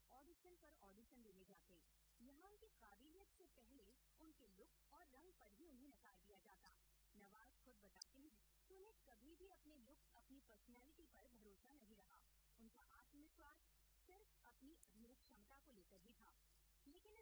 Audition पर audition देने जाते। यहाँ उनकी काबिलियत से पहले उनके लुक और रंग पर ही उन्हें नकार दिया जाता। नवाज खुद बताते हैं कि उन्हें कभी भी अपने लुक, अपनी पर्सनैलिटी पर भरोसा नहीं रहा। उनका आत्मविश्वास सिर्फ अपनी अभिनय क्षमता को लेकर ही था। लेकिन इस